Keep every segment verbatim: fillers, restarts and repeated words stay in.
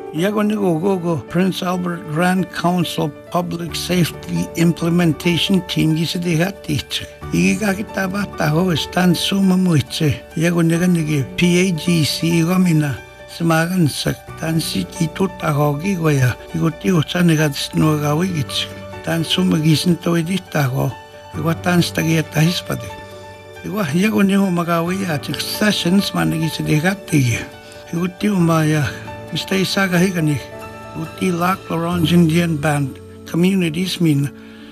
Yago Prince Albert Grand Council Public Safety Implementation Team gisidihati. Iga kitaba taho stan suma muitse. Yago nigi P A G C igomina semagan sak tan si itu taho gigoya. Iguti utsanega snuagawi gits. Tan suma gisin toidi taho. Iwa tan stagieta hispade. Iwa yago niho magawi ya sessions manigi sidihati. Iguti umaya Mister Isaga Higani, Uti Lac Orange Indian Band, Communities Min.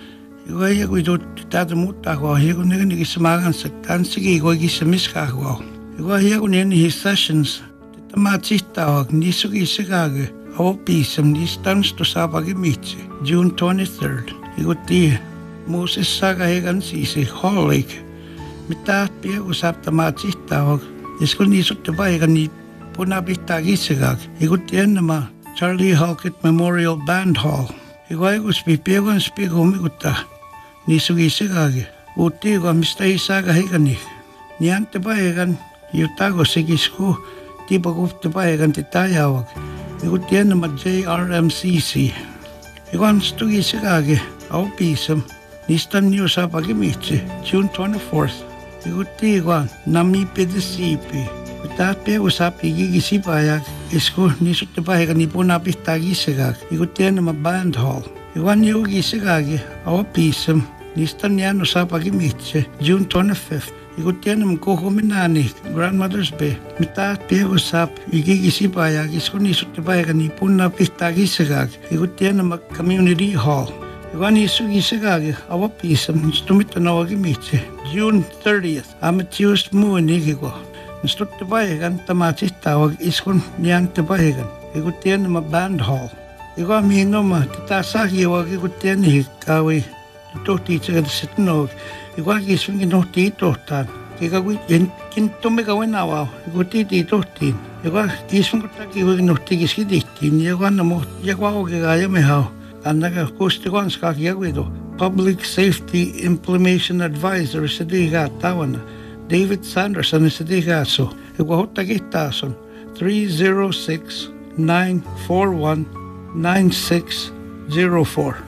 Iwaya we do Tadamutago, Higunigi Samagan Sakansigi, Wagis Miskago. Iwaya in his sessions, the Matita, Nisugi Sigage, all peace and distance to Sabagimichi, June twenty-third. Iguti Moses Saga Higan Sisi, Hall Lake. Mitat Pia was up the Matita, Iskunisuk the Bagani. Puna bitagisagag. Igutian nama Charlie Halkett Memorial Band Hall. Igwaigus pipiagon spigo miguta. Nisugisagag. Uti go Mister Isaga Higani. Niante baegan yutago sigisku. Tipaguf te baegan titayawag. Igutian nama J R M C C. Igwan stugisagag. Au pisam. Nistan News apagimichi. June twenty-fourth. Iguti igwan nami pedisipi. Tapi usap igigisi payak isko nisut tepahe kan ipo napis tagi segag ikutian nama band hall iwan yogi segagi awa pisem nistan yan usap agi mitse June twenty-fifth ikutian nama kohominani grandmother's bay mita pe usap igigisi payak isko nisut tepahe kan ipo napis tagi segag ikutian nama community hall iwan isugi segagi awa pisem stumita na agi mitse June thirtieth amatiyus mu nigigo Nstut te baegan tamatis tawag iskun niyan te baegan. Ikutian nama band hall. Iko amino ma titasaki wag ikutian hi kawi. Ito teacher at sitnog. Iko agisun gino tito tan. Ika gwi kinto me kawin awaw. Iko tito tin. Iko agisun ko taki wag no tigis kiditin. Iko anamo yakwa ko kagaya me haw. Annaga kusti ko anskaki yagwido. Public Safety Implementation Advisor sa diga tawana. David Sanderson is the gaso. Iguahota gitason three zero six nine four one nine six zero four.